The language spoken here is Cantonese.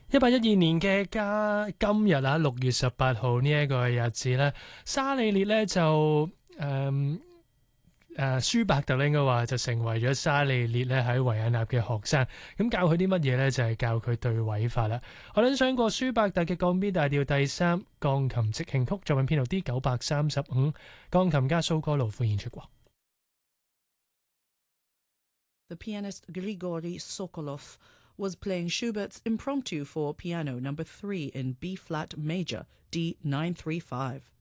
1812年嘅今日啊，6月18號呢一個日子咧，沙利列咧就舒伯特咧應該話就成為咗沙利列咧喺維也納嘅學生，咁教佢啲乜嘢咧？就係教佢對位法啦。我哋上過舒伯特嘅降 B 大調第3鋼琴即興曲，作品編號 D935，鋼琴家蘇哥魯夫演出過。 The pianist Grigory Sokolov was playing Schubert's Impromptu for Piano No. 3 in B-flat major, D935.